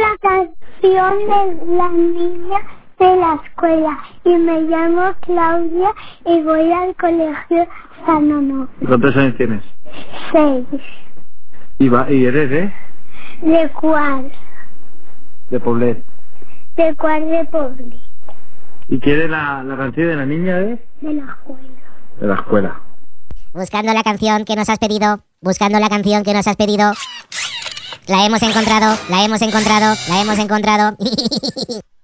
la canción de la niña de la escuela y me llamo Claudia y voy al colegio San Onofre. ¿Cuántos años tienes? 6. ¿Y eres de? ¿De cuál? De Poblet. ¿De cuál de Poblet? ¿Y quieres la canción de la niña de? De la escuela. De la escuela. Buscando la canción que nos has pedido, buscando la canción que nos has pedido. La hemos encontrado, la hemos encontrado, la hemos encontrado.